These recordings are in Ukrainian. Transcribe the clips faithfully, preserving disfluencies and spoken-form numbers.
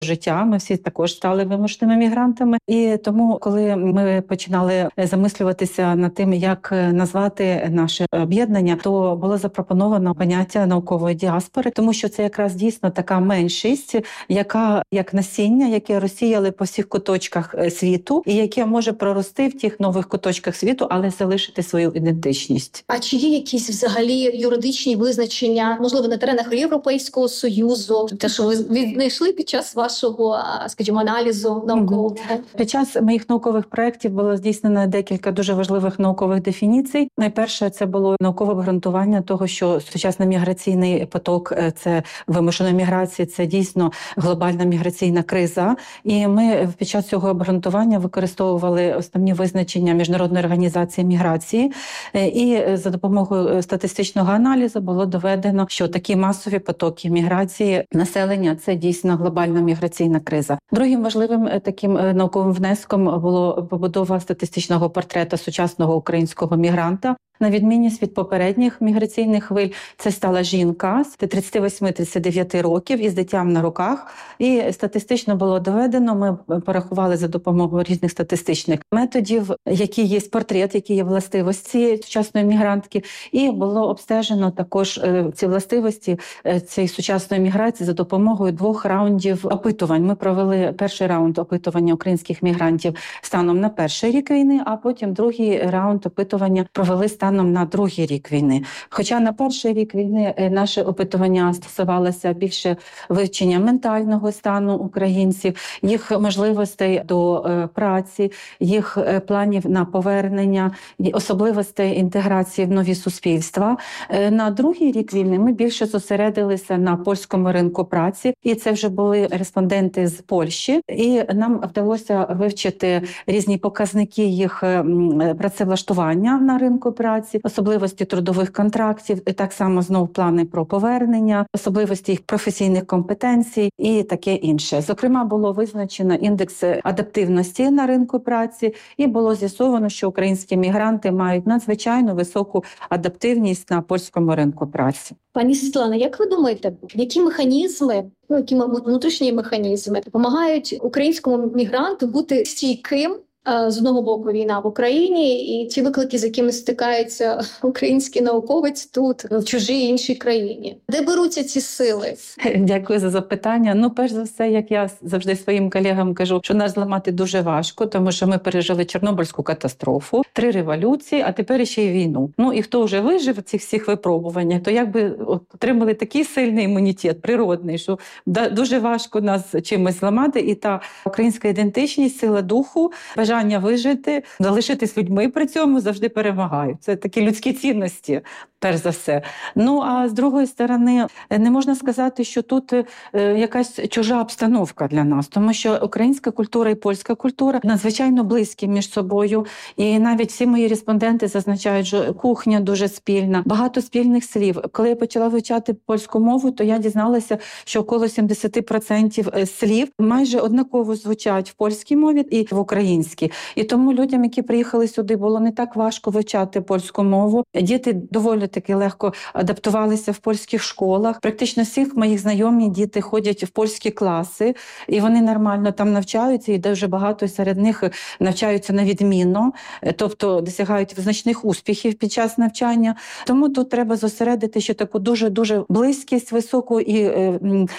життя. Ми всі також стали вимушеними мігрантами. І тому, коли ми починали замислюватися над тим, як назвати наше об'єднання, то було запропоновано поняття наукової діаспори, тому що це якраз дійсно така меншість, яка як насіння, яке розсіяли по всіх куточках світу, і яке може прорости в тих нових куточках світу, але залишити свою ідентичність. А чи є якісь взагалі юридичні визначення, можливо, на теренах Європейського Союзу, те, що ви віднайшли під час вашого, скажімо, аналізу наукового? Під час моїх наукових проєктів було здійснено декілька дуже важливих наукових дефініцій. Найперше, це було наукове обґрунтування того, що сучасний міграційний поток – це вимушена міграція, це дійсно глобальна міграційна криза. І ми під час цього обґрунтування використовували основні визначення Міжнародної організації міграції. І за допомогою статистичного аналізу було доведено, що такі масові потоки міграції населення – це дійсно глобальна міграційна криза. Другим важливим таким науковим внеском було побудова статистичного портрета сучасного українського мігранта. На відмінність від попередніх міграційних хвиль, це стала жінка з тридцяти восьми - тридцяти дев'яти років із дитям на руках. І статистично було доведено, ми порахували за допомогою різних статистичних методів, які є портрет, які є властивості сучасної мігрантки. І було обстежено також ці властивості цієї сучасної міграції за допомогою двох раундів опитувань. Ми провели перший раунд опитування українських мігрантів станом на перший рік війни, а потім другий раунд опитування провели станом на другий рік війни. Хоча на перший рік війни наше опитування стосувалося більше вивчення ментального стану українців, їх можливостей до праці, їх планів на повернення, особливостей інтеграції в нові суспільства. На другий рік війни ми більше зосередилися на польському ринку праці, і це вже були респонденти з Польщі, і нам вдалося вивчити різні показники їх працевлаштування на ринку праці, особливості трудових контрактів, і так само знову плани про повернення, особливості їх професійних компетенцій і таке інше. Зокрема, було визначено індекс адаптивності на ринку праці, і було з'ясовано, що українські мігранти мають надзвичайно високу адаптивність на польському ринку праці. Пані Світлана, як ви думаєте, які механізми, ну, які внутрішні механізми допомагають українському мігранту бути стійким? З одного боку війна в Україні і ті виклики, з якими стикається український науковець тут, в чужій іншій країні. Де беруться ці сили? Дякую за запитання. Ну, перш за все, як я завжди своїм колегам кажу, що нас зламати дуже важко, тому що ми пережили Чорнобильську катастрофу, три революції, а тепер ще й війну. Ну, і хто вже вижив в цих всіх випробуваннях, то якби отримали такий сильний імунітет, природний, що дуже важко нас чимось зламати. І та українська ідентичність, сила духу, бажання вижити, залишитись людьми при цьому завжди перемагають. Це такі людські цінності, перш за все. Ну, а з другої сторони, не можна сказати, що тут якась чужа обстановка для нас, тому що українська культура і польська культура надзвичайно близькі між собою. І навіть всі мої респонденти зазначають, що кухня дуже спільна, багато спільних слів. Коли я почала вивчати польську мову, то я дізналася, що около сімдесят відсотків слів майже однаково звучать в польській мові і в українській. І тому людям, які приїхали сюди, було не так важко вивчати польську мову. Діти доволі таки легко адаптувалися в польських школах. Практично всіх моїх знайомі діти ходять в польські класи, і вони нормально там навчаються, і дуже багато серед них навчаються на відмінно, тобто досягають значних успіхів під час навчання. Тому тут треба зосередити ще таку дуже-дуже близькість високу і е,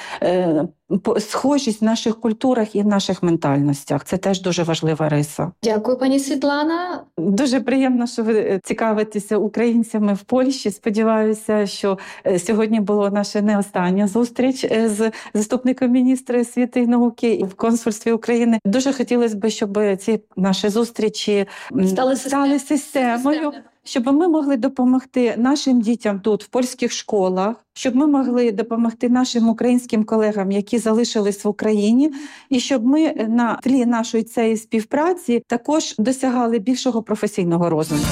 е, схожість в наших культурах і в наших ментальностях. Це теж дуже важлива риса. Дякую, пані Світлана. Дуже приємно, що ви цікавитеся українцями в Польщі. Сподіваюся, що сьогодні була наша не остання зустріч з заступником міністра освіти і науки в консульстві України. Дуже хотілося б, щоб ці наші зустрічі стали, стали системою. Щоб ми могли допомогти нашим дітям тут, в польських школах, щоб ми могли допомогти нашим українським колегам, які залишились в Україні, і щоб ми на тлі нашої цієї співпраці також досягали більшого професійного розвитку.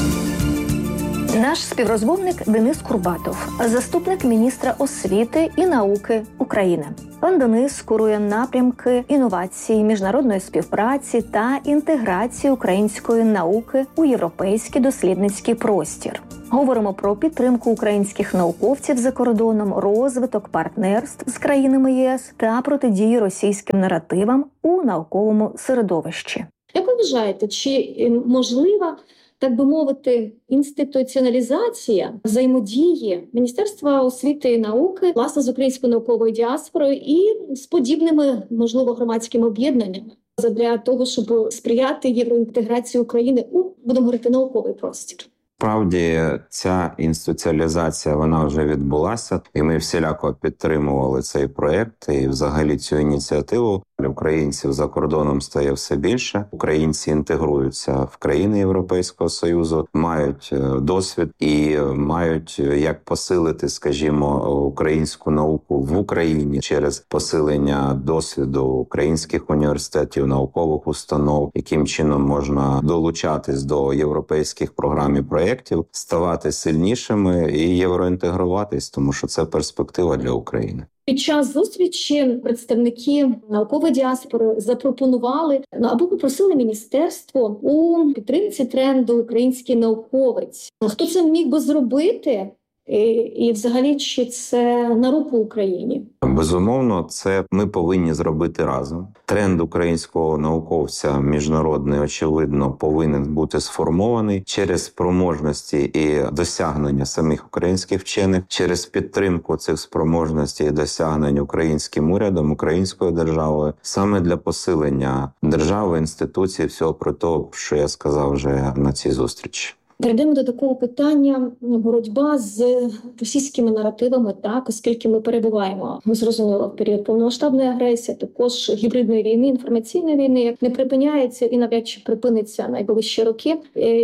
Наш співрозмовник Денис Курбатов, заступник міністра освіти і науки України. Пан Денис курує напрямки інновації, міжнародної співпраці та інтеграції української науки у європейський дослідницький простір. Говоримо про підтримку українських науковців за кордоном, розвиток партнерств з країнами ЄС та протидії російським наративам у науковому середовищі. Як ви вважаєте, чи можлива, так би мовити, інституціоналізація взаємодії Міністерства освіти і науки, власне, з українською науковою діаспорою і з подібними, можливо, громадськими об'єднаннями для того, щоб сприяти євроінтеграції України у, будемо говорити, науковий простір? Справді, ця інституціалізація, вона вже відбулася, і ми всіляко підтримували цей проект і взагалі цю ініціативу. Українців за кордоном стає все більше. Українці інтегруються в країни Європейського Союзу, мають досвід і мають як посилити, скажімо, українську науку в Україні через посилення досвіду українських університетів, наукових установ, яким чином можна долучатись до європейських програм і проєктів, ставати сильнішими і євроінтегруватись, тому що це перспектива для України. Під час зустрічі представники наукової діаспори запропонували або попросили міністерство у підтримці тренду «Український науковець». Хто це міг би зробити? І, і взагалі, чи це на руку Україні? Безумовно, це ми повинні зробити разом. Тренд українського науковця міжнародний, очевидно, повинен бути сформований через спроможності і досягнення самих українських вчених, через підтримку цих спроможностей і досягнень українським урядом, українською державою, саме для посилення держави, інституцій, всього про те, що я сказав вже на цій зустрічі. Перейдемо до такого питання боротьба з російськими наративами, так, оскільки ми перебуваємо, зрозуміло, в період повномасштабної агресії, також гібридної війни, інформаційної війни, не припиняється і навряд чи припиниться найближчі роки.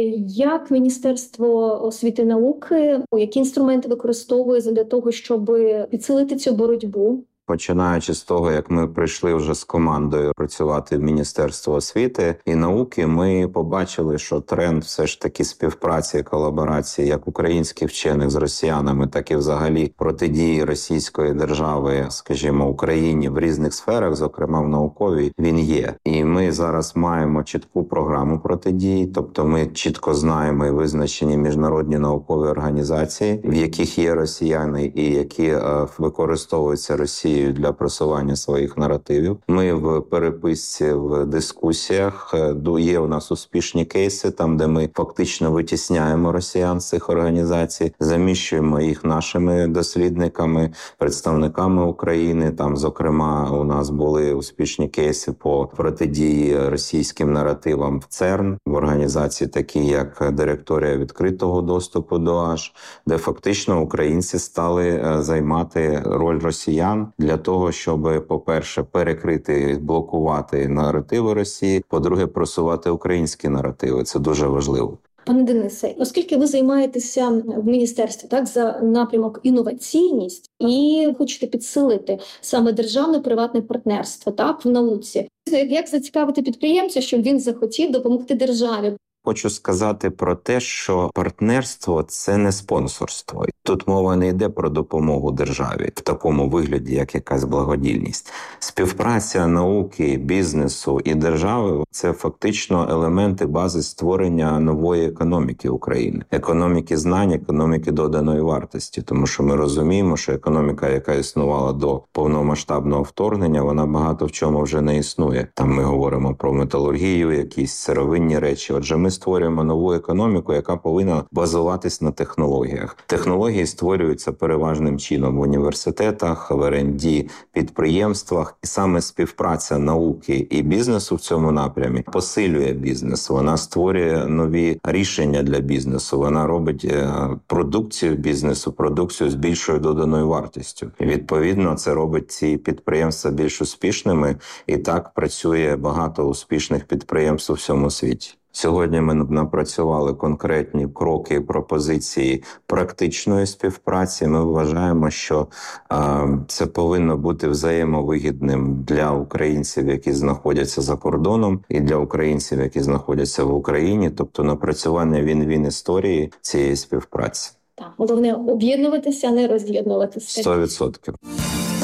Як Міністерство освіти і науки, які інструменти використовує для того, щоб підсилити цю боротьбу? Починаючи з того, як ми прийшли вже з командою працювати в Міністерство освіти і науки, ми побачили, що тренд все ж таки співпраці і колаборації як українських вчених з росіянами, так і взагалі протидії російської держави, скажімо, Україні в різних сферах, зокрема в науковій, він є. І ми зараз маємо чітку програму протидії, тобто ми чітко знаємо і визначені міжнародні наукові організації, в яких є росіяни і які е, використовуються Росією для просування своїх наративів. Ми в переписці, в дискусіях, є у нас успішні кейси, там, де ми фактично витісняємо росіян з цих організацій, заміщуємо їх нашими дослідниками, представниками України. Там, зокрема, у нас були успішні кейси по протидії російським наративам в ЦЕРН, в організації такі, як Директорія відкритого доступу до АЖ, де фактично українці стали займати роль росіян для того, щоб, по-перше, перекрити, блокувати наративи Росії, по-друге, просувати українські наративи. Це дуже важливо. Пане Денисе, оскільки ви займаєтеся в міністерстві так за напрямок інноваційність і хочете підсилити саме державно-приватне партнерство так в науці, як зацікавити підприємця, щоб він захотів допомогти державі? Хочу сказати про те, що партнерство – це не спонсорство. Тут мова не йде про допомогу державі в такому вигляді, як якась благодійність. Співпраця науки, бізнесу і держави – це фактично елементи бази створення нової економіки України. Економіки знань, економіки доданої вартості. Тому що ми розуміємо, що економіка, яка існувала до повномасштабного вторгнення, вона багато в чому вже не існує. Там ми говоримо про металургію, якісь сировинні речі. Отже, ми створюємо нову економіку, яка повинна базуватись на технологіях. Технології створюються переважним чином в університетах, в ар енд ді, підприємствах. І саме співпраця науки і бізнесу в цьому напрямі посилює бізнес. Вона створює нові рішення для бізнесу. Вона робить продукцію бізнесу, продукцію з більшою доданою вартістю. І відповідно, це робить ці підприємства більш успішними. І так працює багато успішних підприємств у всьому світі. Сьогодні ми напрацювали конкретні кроки і пропозиції практичної співпраці. Ми вважаємо, що е, це повинно бути взаємовигідним для українців, які знаходяться за кордоном, і для українців, які знаходяться в Україні. Тобто напрацювання він-він історії цієї співпраці. Так, головне об'єднуватися, а не роз'єднуватися. сто відсотків.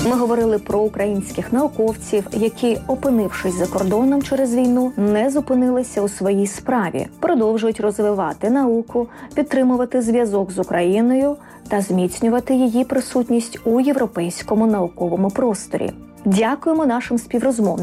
Ми говорили про українських науковців, які, опинившись за кордоном через війну, не зупинилися у своїй справі, продовжують розвивати науку, підтримувати зв'язок з Україною та зміцнювати її присутність у європейському науковому просторі. Дякуємо нашим співрозмовникам.